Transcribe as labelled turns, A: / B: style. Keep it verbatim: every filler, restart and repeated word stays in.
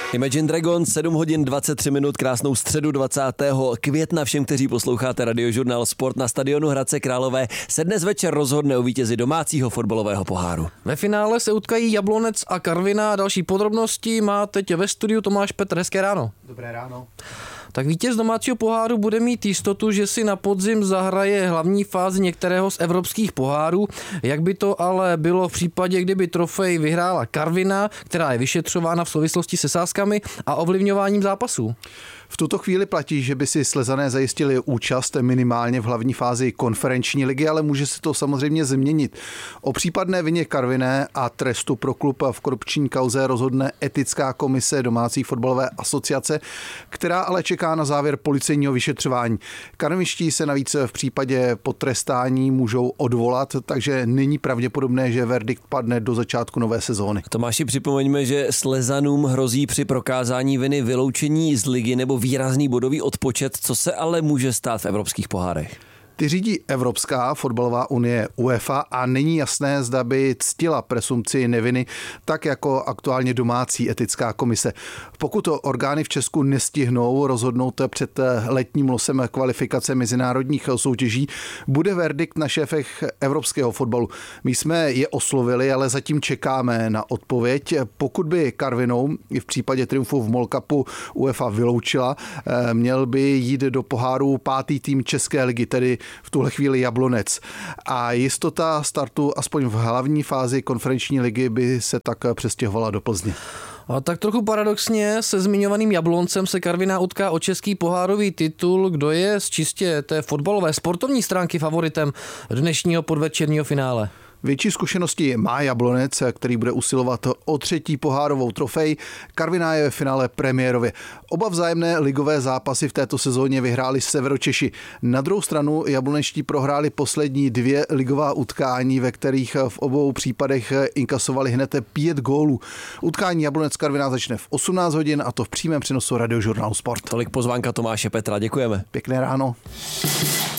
A: Imagine Dragons, sedm hodin dvacet tři minut, krásnou středu dvacátého května všem, kteří posloucháte Radiožurnál Sport. Na stadionu Hradce Králové se dnes večer rozhodne o vítězi domácího fotbalového poháru.
B: Ve finále se utkají Jablonec a Karviná. Další podrobnosti má teď ve studiu Tomáš Petr. Hezké ráno.
C: Dobré ráno.
B: Tak vítěz domácího poháru bude mít jistotu, že si na podzim zahraje hlavní fázi některého z evropských pohárů. Jak by to ale bylo v případě, kdyby trofej vyhrála Karviná, která je vyšetřována v souvislosti se sázkami a ovlivňováním zápasů?
C: V tuto chvíli platí, že by si Slezané zajistili účast minimálně v hlavní fázi konferenční ligy, ale může se to samozřejmě změnit. O případné vině Karviné a trestu pro klub v korupční kauze rozhodne etická komise domácí fotbalové asociace, která ale čeká na závěr policejního vyšetřování. Karviští se navíc v případě potrestání můžou odvolat, takže není pravděpodobné, že verdikt padne do začátku nové sezóny.
A: Tomáši, připomeňme, že Slezanům hrozí při prokázání viny vyloučení z ligy nebo výrazný bodový odpočet, co se ale může stát v evropských pohárech.
C: Ty řídí Evropská fotbalová unie UEFA a není jasné, zda by ctila presumpci neviny, tak jako aktuálně domácí etická komise. Pokud to orgány v Česku nestihnou rozhodnout před letním losem kvalifikace mezinárodních soutěží, bude verdikt na šéfech evropského fotbalu. My jsme je oslovili, ale zatím čekáme na odpověď. Pokud by Karvinou i v případě triumfu v MOL Cupu UEFA vyloučila, měl by jít do poháru pátý tým České ligy, tedy v tuhle chvíli Jablonec. A jistota startu aspoň v hlavní fázi konferenční ligy by se tak přestěhovala do Plzně.
B: A tak trochu paradoxně se zmiňovaným Jabloncem se Karviná utká o český pohárový titul. Kdo je z čistě té fotbalové sportovní stránky favoritem dnešního podvečerního finále?
C: Větší zkušenosti má Jablonec, který bude usilovat o třetí pohárovou trofej. Karviná je ve finále premiérově. Oba vzájemné ligové zápasy v této sezóně vyhráli Severočeši. Na druhou stranu jablonečtí prohráli poslední dvě ligová utkání, ve kterých v obou případech inkasovali hned pět gólů. Utkání Jablonec Karviná začne v osmnáct hodin a to v přímém přenosu Radiožurnálu Sport.
A: Tolik pozvánka Tomáše Petra, děkujeme.
C: Pěkné ráno.